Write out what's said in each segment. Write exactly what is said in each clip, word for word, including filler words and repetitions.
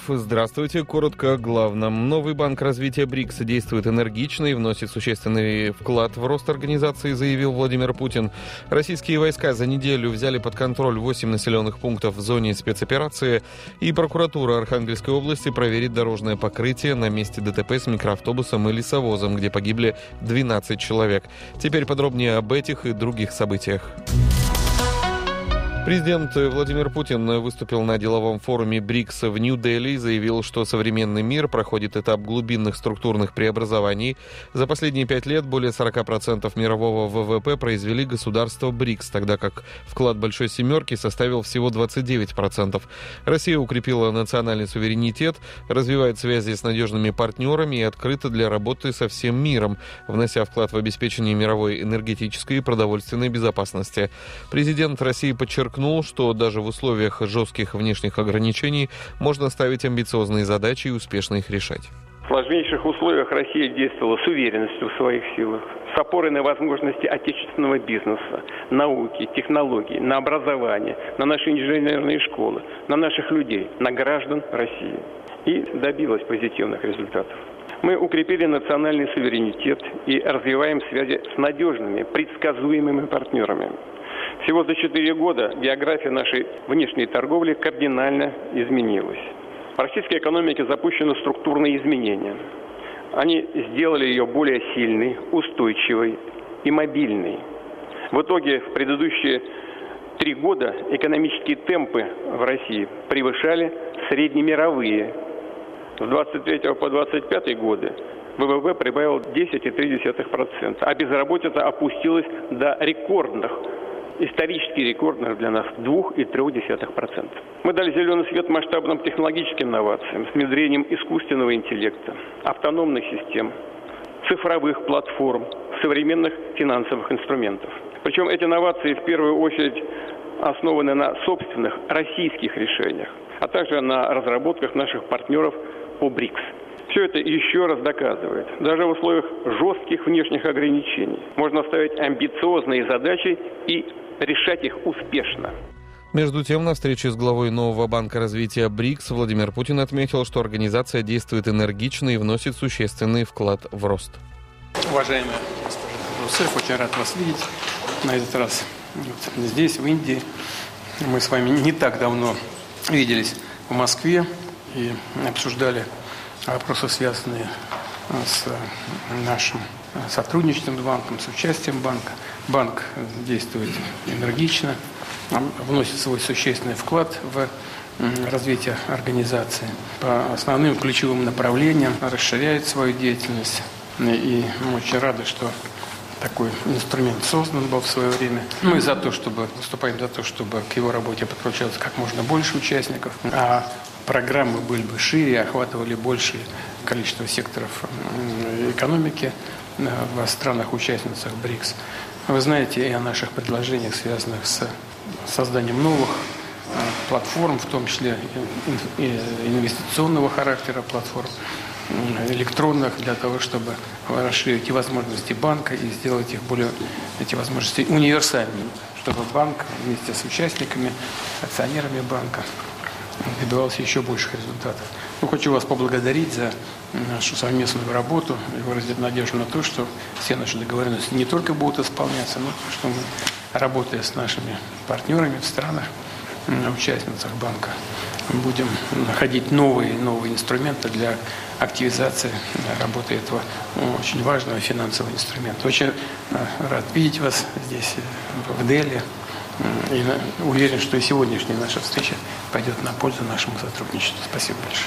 Здравствуйте. Коротко о главном. Новый банк развития БРИКС действует энергично и вносит существенный вклад в рост организации, заявил Владимир Путин. Российские войска за неделю взяли под контроль восемь населенных пунктов в зоне спецоперации, и прокуратура Архангельской области проверит дорожное покрытие на месте ДТП с микроавтобусом и лесовозом, где погибли двенадцать человек. Теперь подробнее об этих и других событиях. Президент Владимир Путин выступил на деловом форуме БРИКС в Нью-Дели и заявил, что современный мир проходит этап глубинных структурных преобразований. За последние пять лет более сорок процентов мирового ВВП произвели государства БРИКС, тогда как вклад Большой Семерки составил всего двадцать девять процентов. Россия укрепила национальный суверенитет, развивает связи с надежными партнерами и открыта для работы со всем миром, внося вклад в обеспечение мировой энергетической и продовольственной безопасности. Президент России подчеркнул, что даже в условиях жестких внешних ограничений можно ставить амбициозные задачи и успешно их решать. В сложнейших условиях Россия действовала с уверенностью в своих силах, с опорой на возможности отечественного бизнеса, науки, технологий, на образование, на наши инженерные школы, на наших людей, на граждан России. И добилась позитивных результатов. Мы укрепили национальный суверенитет и развиваем связи с надежными, предсказуемыми партнерами. Всего за четыре года география нашей внешней торговли кардинально изменилась. В российской экономике запущены структурные изменения. Они сделали ее более сильной, устойчивой и мобильной. В итоге в предыдущие три года экономические темпы в России превышали среднемировые. С двадцать третьего по двадцать пятый годы ВВП прибавил десять целых три десятых процента, а безработица опустилась до рекордных, исторически рекордных для нас два целых три десятых процента. Мы дали зеленый свет масштабным технологическим инновациям с внедрением искусственного интеллекта, автономных систем, цифровых платформ, современных финансовых инструментов. Причем эти инновации в первую очередь основаны на собственных российских решениях, а также на разработках наших партнеров по БРИКС. Все это еще раз доказывает, даже в условиях жестких внешних ограничений можно ставить амбициозные задачи и решать их успешно. Между тем, на встрече с главой нового банка развития БРИКС Владимир Путин отметил, что организация действует энергично и вносит существенный вклад в рост. Уважаемая госпожа Русеф, очень рад вас видеть на этот раз вот здесь, в Индии. Мы с вами не так давно виделись в Москве и обсуждали вопросы, связанные с нашим сотрудничеством с банком, с участием банка. Банк действует энергично, вносит свой существенный вклад в развитие организации. По основным ключевым направлениям расширяет свою деятельность. И мы очень рады, что такой инструмент создан был в свое время. Мы за то, чтобы, выступаем за то, чтобы к его работе подключалось как можно больше участников, а программы были бы шире, охватывали большее количество секторов экономики в странах-участницах БРИКС. Вы знаете и о наших предложениях, связанных с созданием новых платформ, в том числе инвестиционного характера платформ, электронных, для того, чтобы расширить и возможности банка и сделать их более, эти возможности универсальными, чтобы банк вместе с участниками, акционерами банка добивался еще больших результатов. Ну, хочу вас поблагодарить за нашу совместную работу и выразить надежду на то, что все наши договоренности не только будут исполняться, но что мы, работая с нашими партнерами в странах, участницах банка, будем находить новые новые инструменты для активизации работы этого очень важного финансового инструмента. Очень рад видеть вас здесь, в Дели. И уверен, что и сегодняшняя наша встреча пойдет на пользу нашему сотрудничеству. Спасибо большое.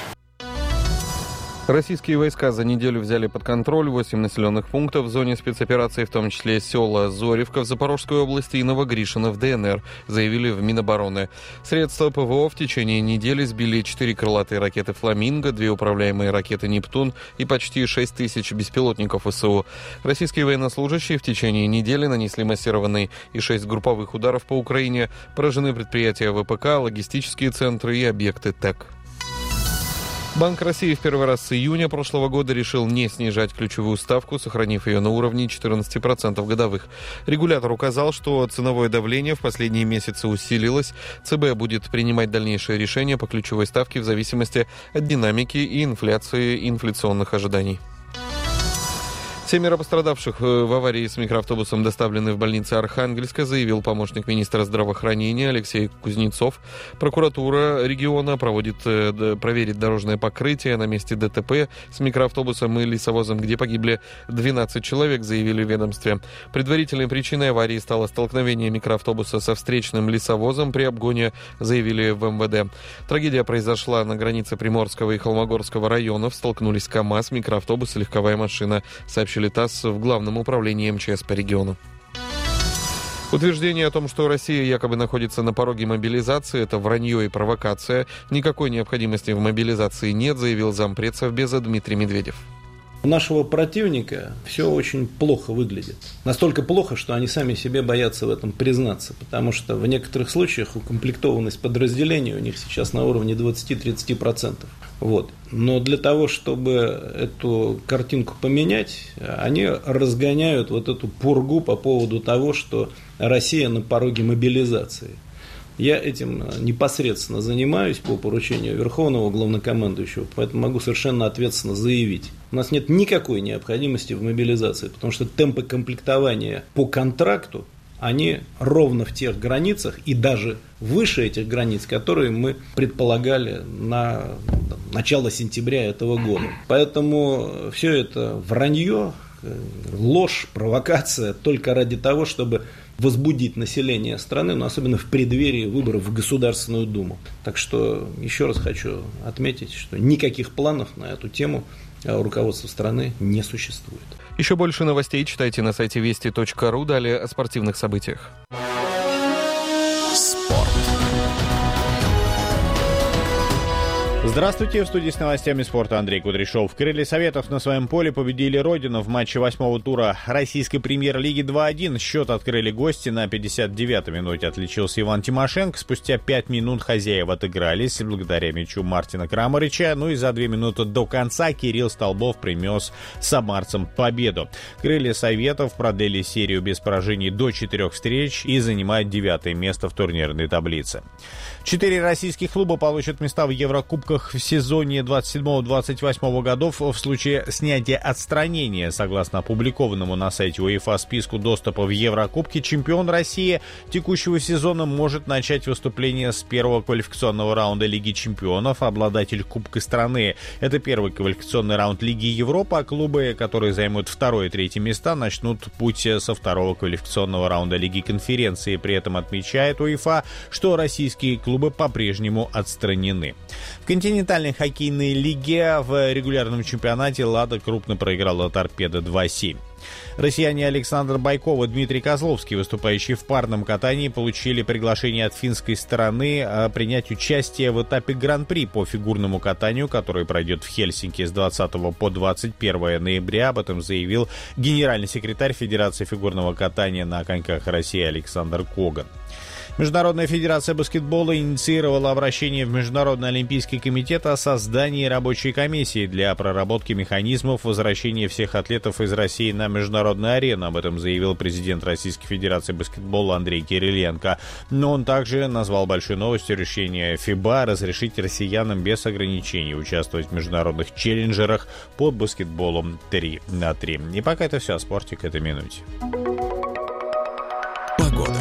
Российские войска за неделю взяли под контроль восемь населенных пунктов в зоне спецоперации, в том числе села Зоревка в Запорожской области и Новогришино в ДНР, заявили в Минобороны. Средства ПВО в течение недели сбили четыре крылатые ракеты «Фламинго», две управляемые ракеты «Нептун» и почти шесть тысяч беспилотников ВСУ. Российские военнослужащие в течение недели нанесли массированный и шесть групповых ударов по Украине. Поражены предприятия ВПК, логистические центры и объекты ТЭК. Банк России в первый раз с июня прошлого года решил не снижать ключевую ставку, сохранив ее на уровне четырнадцать процентов годовых. Регулятор указал, что ценовое давление в последние месяцы усилилось. ЦБ будет принимать дальнейшие решения по ключевой ставке в зависимости от динамики и инфляции и инфляционных ожиданий. Семеро пострадавших в аварии с микроавтобусом доставлены в больницу Архангельска, заявил помощник министра здравоохранения Алексей Кузнецов. Прокуратура региона проводит, проверит дорожное покрытие на месте ДТП с микроавтобусом и лесовозом, где погибли двенадцать человек, заявили в ведомстве. Предварительной причиной аварии стало столкновение микроавтобуса со встречным лесовозом при обгоне, заявили в эм вэ дэ. Трагедия произошла на границе Приморского и Холмогорского районов. Столкнулись КАМАЗ, микроавтобус и легковая машина, сообщили ТАСС в Главном управлении эм че эс по региону. Утверждение о том, что Россия якобы находится на пороге мобилизации, это вранье и провокация. Никакой необходимости в мобилизации нет, заявил зампред Совбеза Дмитрий Медведев. У нашего противника все очень плохо выглядит. Настолько плохо, что они сами себе боятся в этом признаться, потому что в некоторых случаях укомплектованность подразделений у них сейчас на уровне двадцать-тридцать процентов. Вот. Но для того, чтобы эту картинку поменять, они разгоняют вот эту пургу по поводу того, что Россия на пороге мобилизации. Я этим непосредственно занимаюсь по поручению Верховного Главнокомандующего, поэтому могу совершенно ответственно заявить. У нас нет никакой необходимости в мобилизации, потому что темпы комплектования по контракту, они ровно в тех границах и даже выше этих границ, которые мы предполагали на начало сентября этого года. Поэтому все это вранье, ложь, провокация только ради того, чтобы возбудить население страны, но особенно в преддверии выборов в Государственную Думу. Так что еще раз хочу отметить, что никаких планов на эту тему у руководства страны не существует. Еще больше новостей читайте на сайте вести точка ру. Далее о спортивных событиях. Спорт. Здравствуйте, в студии с новостями спорта Андрей Кудряшов. Крылья Советов на своем поле победили Родину в матче восьмого тура российской премьер-лиги два-один. Счет открыли гости, на пятьдесят девятой минуте отличился Иван Тимошенко. Спустя пять минут хозяев отыгрались благодаря мячу Мартина Крамарича. Ну и за две минуты до конца Кирилл Столбов принес самарцам победу. Крылья Советов продлили серию без поражений до четырех встреч и занимают девятое место в турнирной таблице. Четыре российских клуба получат места в Еврокубках в сезоне двадцать седьмого двадцать восьмого годов в случае снятия отстранения. Согласно опубликованному на сайте УЕФА списку доступа в Еврокубки, чемпион России текущего сезона может начать выступление с первого квалификационного раунда Лиги чемпионов, обладатель Кубка страны. Это первый квалификационный раунд Лиги Европы, а клубы, которые займут второе и третье места, начнут путь со второго квалификационного раунда Лиги конференции. При этом отмечает УЕФА, что российские клубы Клубы по-прежнему отстранены. В континентальной хоккейной лиге в регулярном чемпионате «Лада» крупно проиграла «Торпедо» два семь. Россияне Александр Байков и Дмитрий Козловский, выступающие в парном катании, получили приглашение от финской стороны принять участие в этапе Гран-при по фигурному катанию, который пройдет в Хельсинки с двадцатого по двадцать первое ноября. Об этом заявил генеральный секретарь Федерации фигурного катания на коньках России Александр Коган. Международная федерация баскетбола инициировала обращение в Международный олимпийский комитет о создании рабочей комиссии для проработки механизмов возвращения всех атлетов из России на международную арену. Об этом заявил президент Российской федерации баскетбола Андрей Кириленко. Но он также назвал большой новостью решение ФИБА разрешить россиянам без ограничений участвовать в международных челленджерах под баскетболом три на три. И пока это все о спорте к этой минуте. Погода.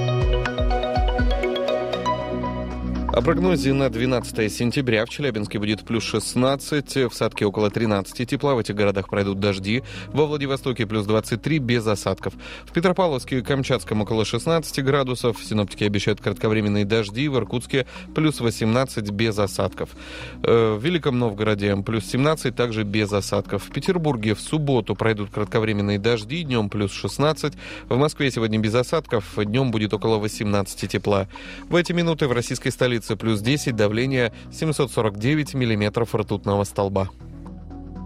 О прогнозе на двенадцатое сентября. В Челябинске будет плюс шестнадцать, в Сатке около тринадцати тепла. В этих городах пройдут дожди. Во Владивостоке плюс двадцать три, без осадков. В Петропавловске и Камчатском около шестнадцати градусов. Синоптики обещают кратковременные дожди. В Иркутске плюс восемнадцать, без осадков. В Великом Новгороде плюс семнадцать, также без осадков. В Петербурге в субботу пройдут кратковременные дожди. Днем плюс шестнадцать. В Москве сегодня без осадков. Днем будет около восемнадцати тепла. В эти минуты в российской столице плюс десять, давление семьсот сорок девять миллиметров ртутного столба.